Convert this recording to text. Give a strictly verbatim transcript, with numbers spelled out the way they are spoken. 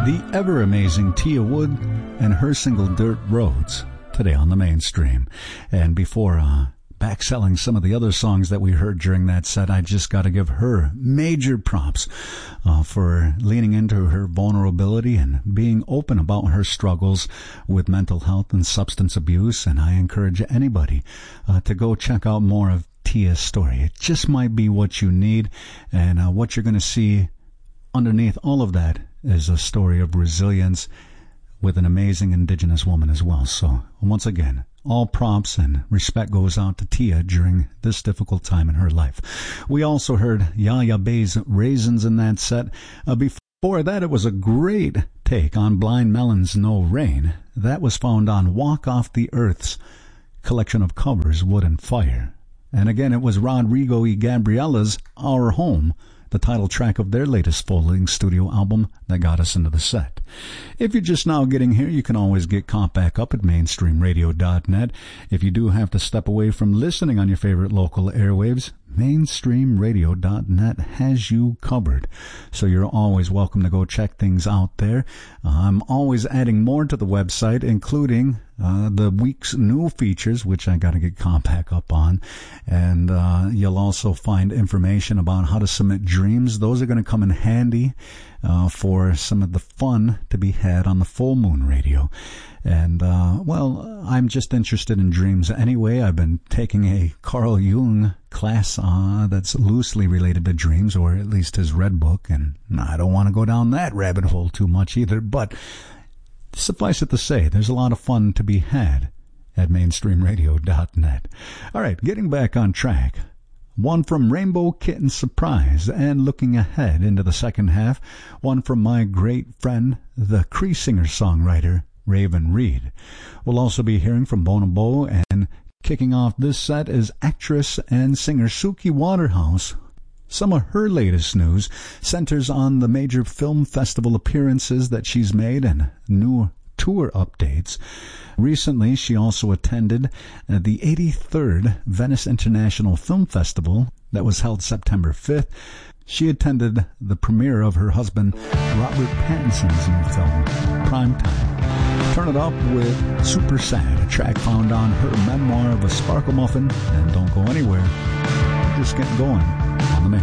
The ever-amazing Tia Wood and her single Dirt Roads today on the Mainstream. And before uh, backselling some of the other songs that we heard during that set, I just got to give her major props uh, for leaning into her vulnerability and being open about her struggles with mental health and substance abuse. And I encourage anybody uh, to go check out more of Tia's story. It just might be what you need, and uh, what you're going to see underneath all of that is a story of resilience with an amazing Indigenous woman as well. So once again, all props and respect goes out to Tia during this difficult time in her life. We also heard Yaya Bay's Raisins in that set. Uh, before that, it was a great take on Blind Melon's No Rain. That was found on Walk Off the Earth's collection of covers, Wood and Fire. And again, it was Rodrigo y Gabriella's Our Home, the title track of their latest full-length studio album, that got us into the set. If you're just now getting here, you can always get caught back up at mainstream radio dot net. If you do have to step away from listening on your favorite local airwaves, mainstream radio dot net has you covered. So you're always welcome to go check things out there. Uh, I'm always adding more to the website, including uh, the week's new features, which I got to get caught back up on. And uh, you'll also find information about how to submit dreams. Those are going to come in handy uh, for some of the fun to be had on the Full Moon Radio. And, uh, well, I'm just interested in dreams anyway. I've been taking a Carl Jung class uh, that's loosely related to dreams, or at least his red book, and I don't want to go down that rabbit hole too much either. But suffice it to say, there's a lot of fun to be had at mainstream radio dot net. All right, getting back on track. One from Rainbow Kitten Surprise, and looking ahead into the second half, one from my great friend, the Cree singer-songwriter, Raven Reed. We'll also be hearing from Bonobo, and kicking off this set is actress and singer Suki Waterhouse. Some of her latest news centers on the major film festival appearances that she's made and new tour updates. Recently, she also attended the eighty-third Venice International Film Festival that was held September fifth. She attended the premiere of her husband Robert Pattinson's new film, Primetime. Turn it up with Super Sad, a track found on her memoir of a Sparkle Muffin. And don't go anywhere. Just get going.